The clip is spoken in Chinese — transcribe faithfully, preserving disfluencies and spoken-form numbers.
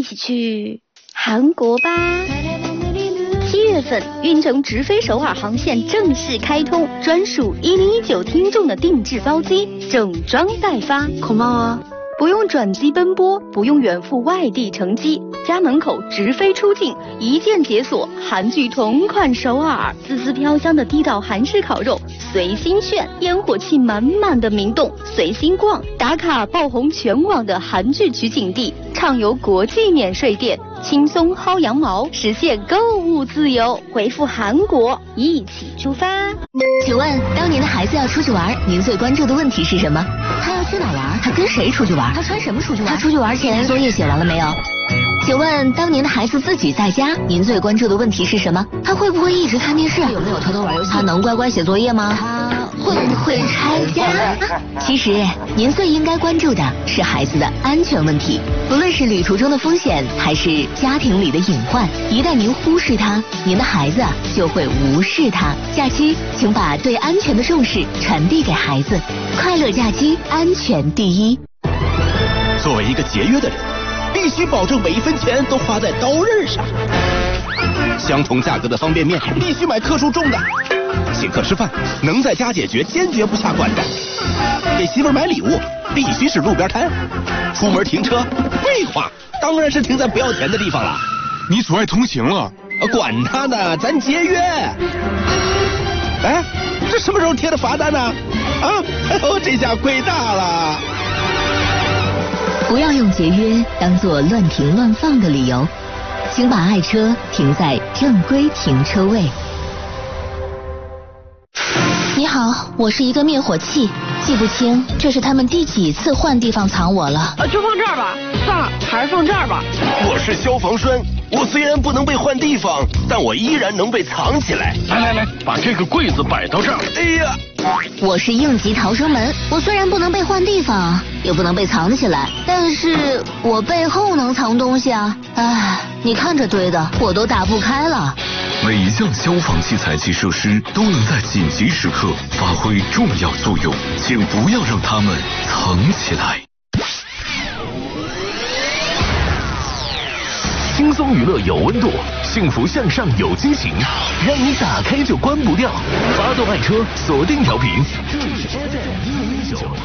一起去韩国吧。七月份，运城直飞首尔航线正式开通，专属一零一九听众的定制包机，整装待发。 고마워。 不用转机奔波，不用远赴外地乘机，家门口直飞出境，一键解锁韩剧同款首尔，滋滋飘香的地道韩式烤肉，随心炫，烟火气满满的明洞，随心逛，打卡爆红全网的韩剧取景地，畅游国际免税店，轻松薅羊毛，实现购物自由。回复韩国，一起出发。 请问，当您的孩子要出去玩，您最关注的问题是什么？他要去哪玩？他跟谁出去玩？他穿什么出去玩？他出去玩前作业写完了没有？请问，当您的孩子自己在家，您最关注的问题是什么？他会不会一直看电视？有没有偷偷玩游戏？他能乖乖写作业吗？他会不会拆家？其实，您最应该关注的是孩子的安全问题。不论是旅途中的风险，还是家庭里的隐患，一旦您忽视它，您的孩子就会无视它。假期，请把对安全的重视传递给孩子。快乐假期，安全第一。 作为一个节约的人，必须保证每一分钱都花在刀刃上。相同价格的方便面必须买克数重的。请客吃饭能在家解决，坚决不下馆子。给媳妇儿买礼物必须是路边摊。出门停车，废话，当然是停在不要钱的地方了。 你阻碍通行了。 管他呢，咱节约。哎，这什么时候贴的罚单呢？啊，哎呦，这下亏大了。 不要用节约当作乱停乱放的理由，请把爱车停在正规停车位。你好，我是一个灭火器，记不清这是他们第几次换地方藏我了。 呃，就放这儿吧，算了，还是放这儿吧。 我是消防栓，我虽然不能被换地方，但我依然能被藏起来。 来来来，把这个柜子摆到这儿。 哎呀！ 我是应急逃生门，我虽然不能被换地方，也不能被藏起来，但是我背后能藏东西啊！唉，你看这堆的，我都打不开了。 每一项消防器材及设施都能在紧急时刻发挥重要作用，请不要让它们藏起来。 轻松娱乐有温度，幸福向上有惊喜，让你打开就关不掉。发动爱车，锁定调频。这里是 F M 一零一九。